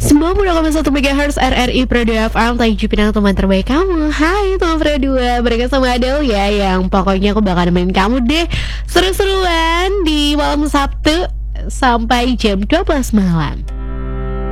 90,1 MHz RRI Pro 2 FM, Taiju Pinang, teman terbaik kamu. Hai teman Pro 2, mereka sama Adel ya, yang pokoknya aku bakal nemenin kamu deh seru-seruan di malam Sabtu sampai jam 12 malam.